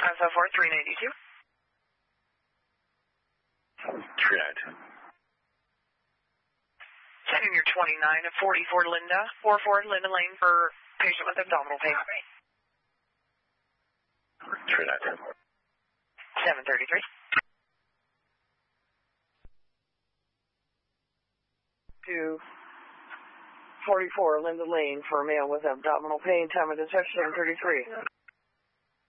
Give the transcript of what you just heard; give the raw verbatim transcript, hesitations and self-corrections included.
Five five four three ninety two. Three ninety two. Sending your twenty nine of forty four Linda, four four Linda Lane for patient with abdominal pain. Three ninety two. Seven thirty three. To forty four Linda Lane for a male with abdominal pain. Time of detection thirty three.